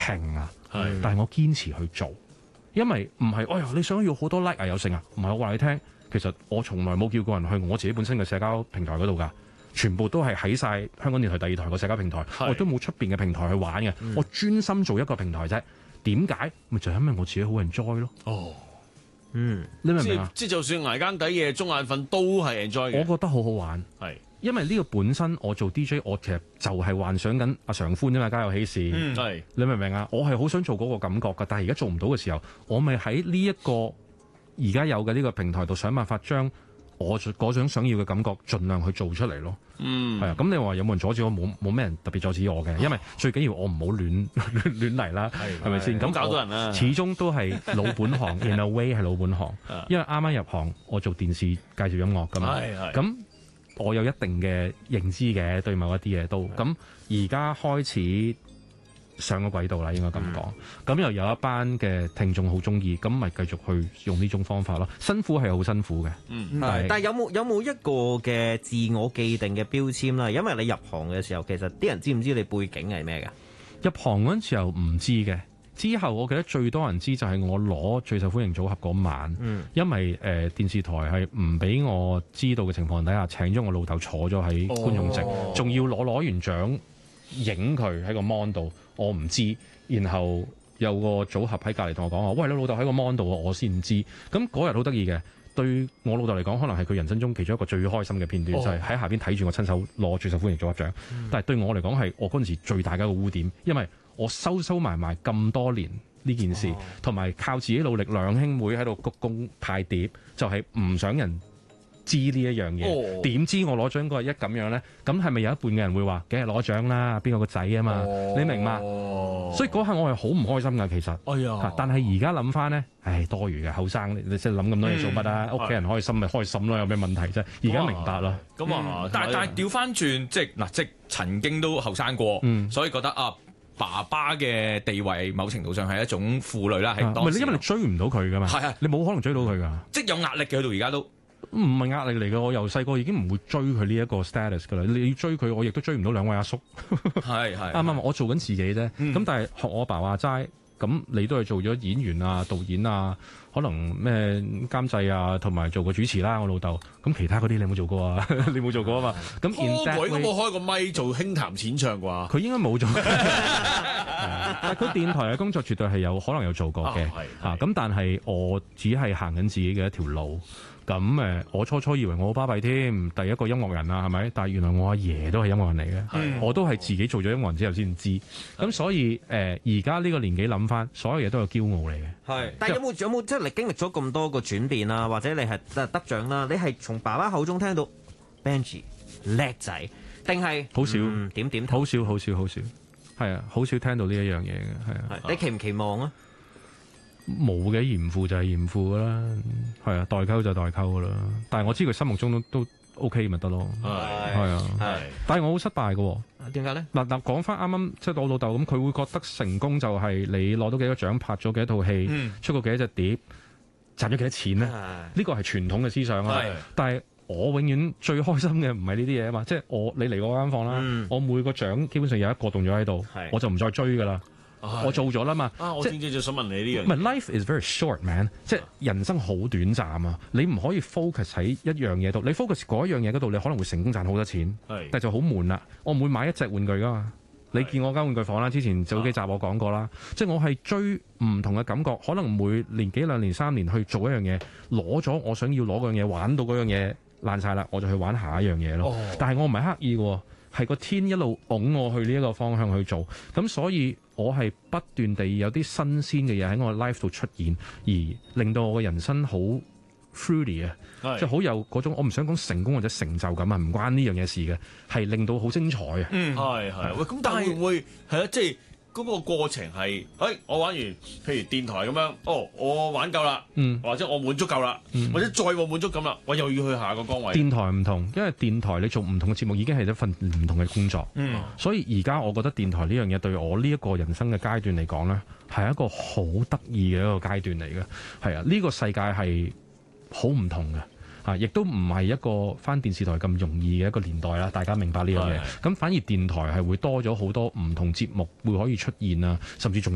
停啊，但係我堅持去做，因為唔係，哎呀，你想要好多 like 啊有剩啊，唔係，我話你聽，其實我從來冇叫過人去我自己本身嘅社交平台嗰度㗎。全部都係喺晒香港電台第二台個社交平台，我都冇出邊嘅平台去玩嘅，我專心做一個平台啫。點解？咪就係因為我自己好 enjoy 咯。哦，你明唔明啊？ 即係就算捱更抵夜、中眼瞓都係 enjoy 嘅。 我覺得好好玩，係因為呢個本身我做 DJ， 我其實就係幻想緊阿常歡啫嘛，家有喜事。係你明唔明啊？我係好想做嗰個感覺㗎，但係而家做唔到嘅時候，我咪喺呢一個而家有嘅呢個平台度想辦法將我嗰種想要嘅感覺，盡量去做出嚟咯。係啊，咁你話有冇人阻止我？冇咩人特別阻止我嘅，因為最緊要我唔好亂嚟啦，係咪先？咁搞到人啦， 始終都係老本行，in a way 係老本行。因為啱啱入行，我做電視介紹音樂㗎嘛，咁我有一定嘅認知嘅，對某一啲嘢都。咁而家開始上個軌道啦，應該咁講。咁又有一班嘅聽眾好中意，咁咪繼續去用呢種方法咯。辛苦係好辛苦嘅， 但係有冇一個嘅自我既定嘅標籤啦？因為你入行嘅時候，其實啲人知唔知你背景係咩㗎？ 入行嗰陣時候唔知嘅，之後我記得最多人知就係我攞最受歡迎組合嗰晚，因為電視台係唔俾我知道嘅情況底下，請咗我老豆坐咗喺觀眾席，仲要攞完獎影佢喺個 mon 度。我唔知，然後有個組合喺隔離同我講話，喂，你老豆喺個 mon 度，我先知。咁嗰日好得意嘅，對我老豆嚟講，可能係佢人生中其中一個最開心嘅片段，就係喺下邊睇住我親手攞最受歡迎組合獎。但係對我嚟講係我嗰陣時最大嘅一個污點，因為我收埋咁多年呢件事，同埋靠自己努力，兩兄妹喺度鞠躬派碟，就係唔想人知呢一樣嘢，點知我攞獎嗰日一咁樣咧？咁係咪有一半嘅人會話，梗係攞獎啦，邊個仔啊嘛？你明嘛？所以嗰刻我係好唔開心㗎，其實。但係而家諗翻咧，唉，多餘嘅後生，你即係諗咁多嘢做乜啊？屋企人開心咪開心咯，有咩問題啫？而家明白啦。 咁啊，但係調翻轉，即係曾經都後生過，所以覺得啊，爸爸嘅地位某程度上係一種負累啦，係當時。 因為你追唔到佢㗎嘛，你冇可能追到佢㗎， 即係有壓力嘅，去到而家都。 唔係壓力嚟嘅，我由細個已經唔會追佢呢一個 status 㗎啦。你要追佢，我亦都追唔到兩位阿叔。係啱，我做緊自己啫。咁但係學我爸話齋，咁你都係做咗演員啊、導演啊，可能咩監製啊，同埋做過主持啦。我老豆咁其他嗰啲你冇做過啊？你冇做過啊嘛？咁佢應該冇開個咪做輕談淺唱啩？ 佢應該冇做。但佢電台嘅工作絕對係有可能有做過嘅。咁但係我只係行緊自己嘅一條路。咁我初初以為我好巴閉添，第一個音樂人啊，係咪？但係原來我阿爺都係音樂人嚟嘅，我都係自己做咗音樂人之後先知。咁所以而家呢個年紀諗翻，所有嘢都有驕傲嚟嘅。 係，但係有冇即係你經歷咗咁多個轉變啊，或者你係得獎啦，你係從爸爸口中聽到 Benji 叻仔，定係好少點好少，係啊，好少聽到呢一樣嘢嘅，係啊。 你期唔期望啊？ 冇嘅，嚴父就係嚴父噶啦，係啊，代溝就代溝噶啦。但係我知佢心目中都 OK 咪得咯，係啊，但係我好失敗嘅， 點解咧？ 嗱，講翻啱啱即係我老豆咁，佢會覺得成功就係你攞到幾多獎，拍咗幾多套戲，出過幾多隻碟，賺咗幾多錢咧？呢個係傳統嘅思想啊。但係我永遠最開心嘅唔係呢啲嘢啊嘛，即係你嚟我間房啦，我每個獎基本上有一個動咗喺度，我就唔再追噶啦。我做咗啦嘛， 我正正就想問你呢樣。 唔係 life is very short man，即係人生好短暫啊！你唔可以 focus 喺一樣嘢度，你 focus 嗰一樣嘢嗰度，你可能會成功賺好多錢，但係就好悶啦。我唔會買一隻玩具噶嘛，你見我間玩具房啦，之前早幾集我講過啦，即係我係追唔同嘅感覺，可能每年幾兩年3年去做一樣嘢，攞咗我想要攞嗰樣嘢，玩到嗰樣嘢爛晒啦，我就去玩下一樣嘢咯。但係我唔係刻意嘅，係個天一路拱我去呢一個方向去做，咁所以我係不斷地有啲新鮮嘅嘢喺我 life 度出現，而令到我嘅人生好 fruity 啊，即係好有嗰種我唔想講成功或者成就感啊，唔關呢樣嘢事嘅，係令到好精彩啊。 係喂，咁但係會唔會係啊？即係嗰個過程係，我玩完，譬如電台咁樣，我玩夠啦，或者我滿足夠啦，或者再冇滿足感啦，我又要去下個崗位。電台唔同，因為電台你做唔同嘅節目已經係一份唔同嘅工作，所以而家我覺得電台呢樣嘢對我呢一個人生嘅階段嚟講咧，係一個好得意嘅一個階段嚟嘅。係啊，呢個世界係好唔同嘅。亦都唔係一個返電視台咁容易嘅一個年代啦，大家明白呢樣嘢。咁反而電台係會多咗好多唔同節目會可以出現啊，甚至仲